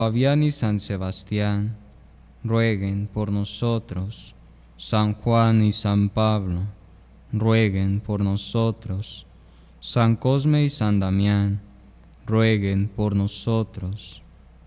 Fabián y San Sebastián, rueguen por nosotros. San Juan y San Pablo, rueguen por nosotros. San Cosme y San Damián, rueguen por nosotros.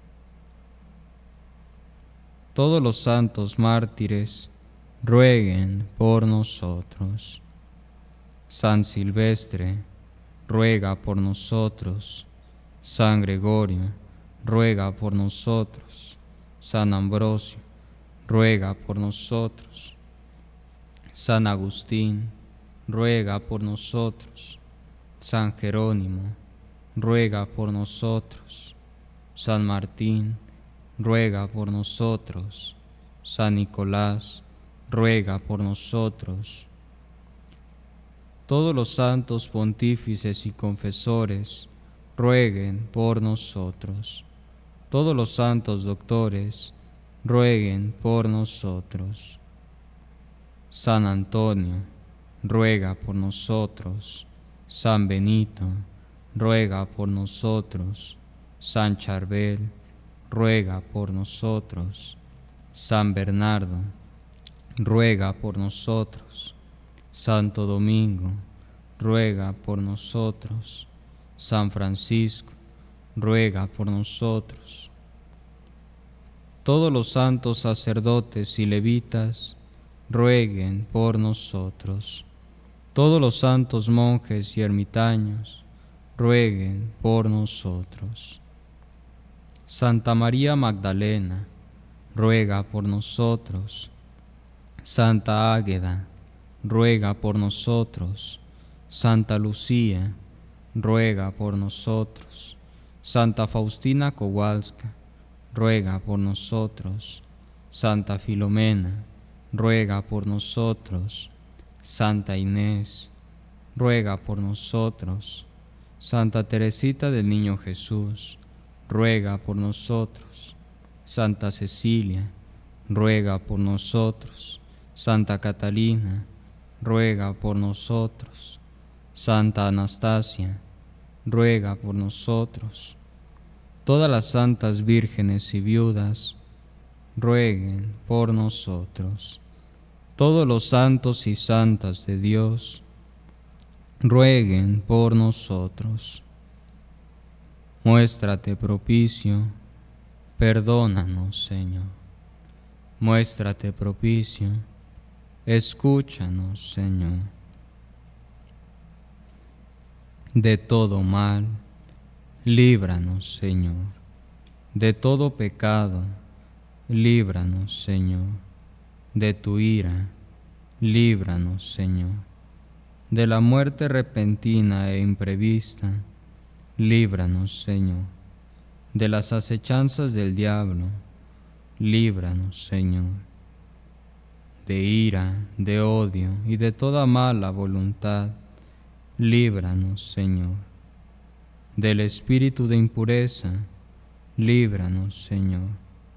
Todos los santos mártires, rueguen por nosotros. San Silvestre, ruega por nosotros. San Gregorio, ruega por nosotros. San Ambrosio, ruega por nosotros. San Agustín, ruega por nosotros. San Jerónimo, ruega por nosotros. San Martín, ruega por nosotros. San Nicolás, ruega por nosotros. Todos los santos pontífices y confesores, rueguen por nosotros. Todos los santos doctores, rueguen por nosotros. San Antonio, ruega por nosotros. San Benito, ruega por nosotros. San Charbel, ruega por nosotros. San Bernardo, ruega por nosotros. Santo Domingo, ruega por nosotros. San Francisco, ruega por nosotros. Todos los santos sacerdotes y levitas, rueguen por nosotros. Todos los santos monjes y ermitaños, rueguen por nosotros. Santa María Magdalena, ruega por nosotros. Santa Águeda, ruega por nosotros. Santa Lucía, ruega por nosotros. Santa Faustina Kowalska, ruega por nosotros. Santa Filomena, ruega por nosotros. Santa Inés, ruega por nosotros. Santa Teresita del Niño Jesús, ruega por nosotros. Santa Cecilia, ruega por nosotros. Santa Catalina, ruega por nosotros. Santa Anastasia, ruega por nosotros. Todas las santas vírgenes y viudas, rueguen por nosotros. Todos los santos y santas de Dios, rueguen por nosotros. Muéstrate propicio, perdónanos, Señor. Muéstrate propicio, escúchanos, Señor. De todo mal, líbranos, Señor. De todo pecado, líbranos, Señor. De tu ira, líbranos, Señor. De la muerte repentina e imprevista, líbranos, Señor. De las acechanzas del diablo, líbranos, Señor. De ira, de odio y de toda mala voluntad, líbranos, Señor. Del espíritu de impureza, líbranos, Señor.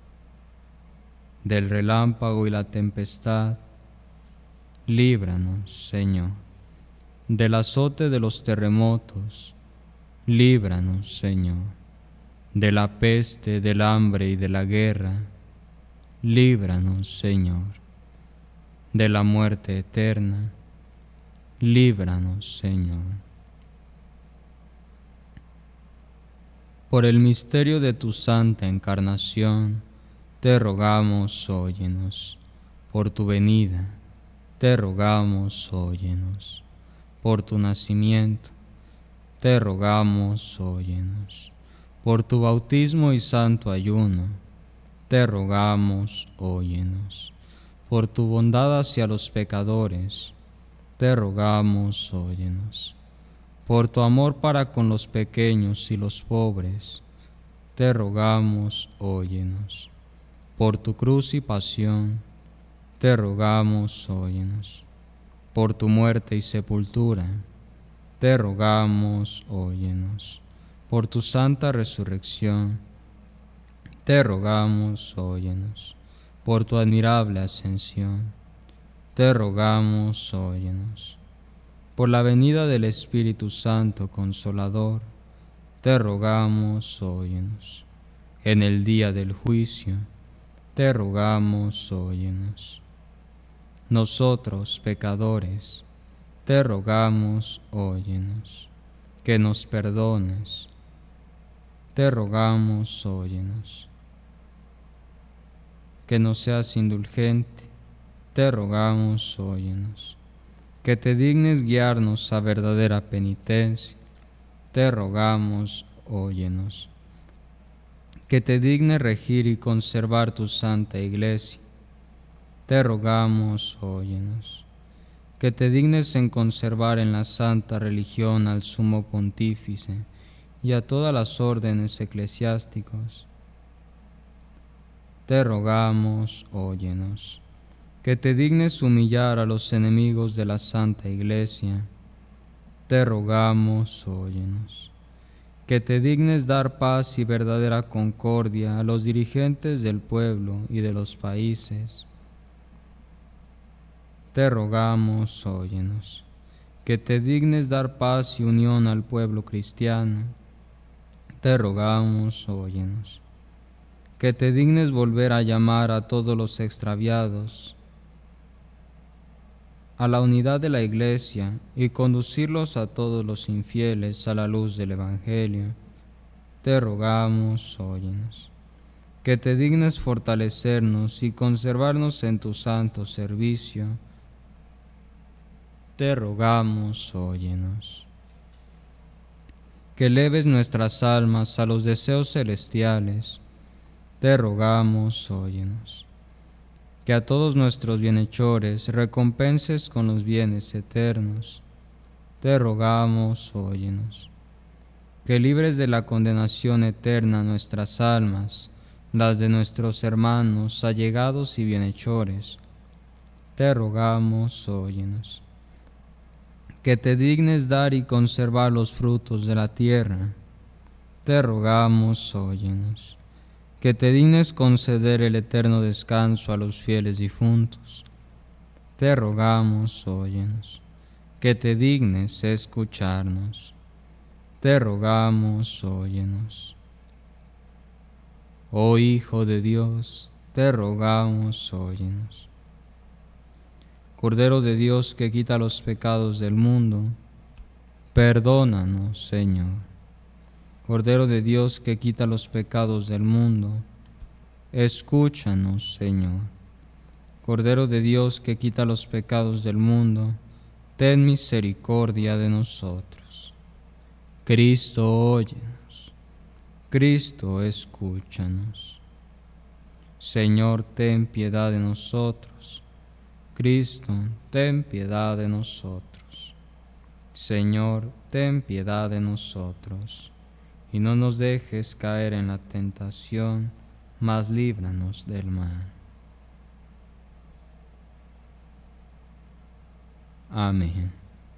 Del relámpago y la tempestad, líbranos, Señor. Del azote de los terremotos, líbranos, Señor. De la peste, del hambre y de la guerra, líbranos, Señor. De la muerte eterna, líbranos, Señor. Por el misterio de tu santa encarnación, te rogamos, óyenos. Por tu venida, te rogamos, óyenos. Por tu nacimiento, te rogamos, óyenos. Por tu bautismo y santo ayuno, te rogamos, óyenos. Por tu bondad hacia los pecadores, te rogamos, óyenos. Por tu amor para con los pequeños y los pobres, te rogamos, óyenos. Por tu cruz y pasión, te rogamos, óyenos. Por tu muerte y sepultura, te rogamos, óyenos. Por tu santa resurrección, te rogamos, óyenos. Por tu admirable ascensión, te rogamos, óyenos. Por la venida del Espíritu Santo Consolador, te rogamos, óyenos. En el día del juicio, te rogamos, óyenos. Nosotros, pecadores, te rogamos, óyenos. Que nos perdones, te rogamos, óyenos. Que no seas indulgente, te rogamos, óyenos. Que te dignes guiarnos a verdadera penitencia, te rogamos, óyenos. Que te dignes regir y conservar tu santa Iglesia, te rogamos, óyenos. Que te dignes en conservar en la santa religión al sumo pontífice y a todas las órdenes eclesiásticos, te rogamos, óyenos. Que te dignes humillar a los enemigos de la santa Iglesia, te rogamos, óyenos. Que te dignes dar paz y verdadera concordia a los dirigentes del pueblo y de los países, te rogamos, óyenos. Que te dignes dar paz y unión al pueblo cristiano, te rogamos, óyenos. Que te dignes volver a llamar a todos los extraviados a la unidad de la Iglesia y conducirlos a todos los infieles a la luz del Evangelio, te rogamos, óyenos. Que te dignes fortalecernos y conservarnos en tu santo servicio, te rogamos, óyenos. Que eleves nuestras almas a los deseos celestiales, te rogamos, óyenos. Que a todos nuestros bienhechores recompenses con los bienes eternos, te rogamos, óyenos. Que libres de la condenación eterna nuestras almas, las de nuestros hermanos, allegados y bienhechores, te rogamos, óyenos. Que te dignes dar y conservar los frutos de la tierra, te rogamos, óyenos. Que te dignes conceder el eterno descanso a los fieles difuntos, te rogamos, óyenos. Que te dignes escucharnos, te rogamos, óyenos. Oh Hijo de Dios, te rogamos, óyenos. Cordero de Dios que quita los pecados del mundo, perdónanos, Señor. Cordero de Dios que quita los pecados del mundo, escúchanos, Señor. Cordero de Dios que quita los pecados del mundo, ten misericordia de nosotros. Cristo, óyenos. Cristo, escúchanos. Señor, ten piedad de nosotros. Cristo, ten piedad de nosotros. Señor, ten piedad de nosotros. Y no nos dejes caer en la tentación, mas líbranos del mal. Amén.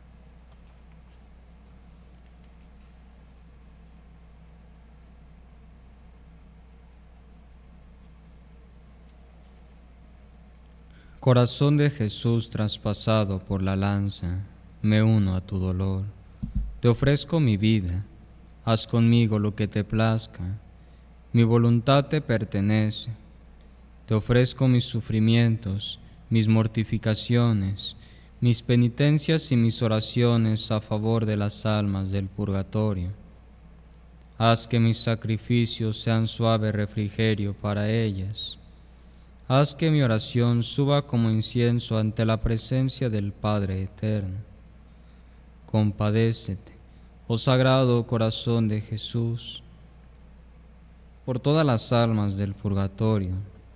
Corazón de Jesús traspasado por la lanza, me uno a tu dolor. Te ofrezco mi vida, haz conmigo lo que te plazca. Mi voluntad te pertenece. Te ofrezco mis sufrimientos, mis mortificaciones, mis penitencias y mis oraciones a favor de las almas del purgatorio. Haz que mis sacrificios sean suave refrigerio para ellas. Haz que mi oración suba como incienso ante la presencia del Padre Eterno. Compadécete, oh Sagrado Corazón de Jesús, por todas las almas del purgatorio.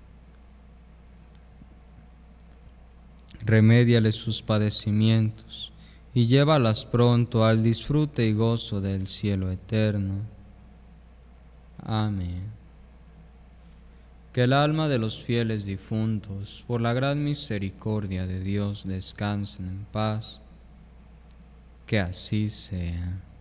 Remédiales sus padecimientos y llévalas pronto al disfrute y gozo del cielo eterno. Amén. Que el alma de los fieles difuntos, por la gran misericordia de Dios, descansen en paz. Que así sea.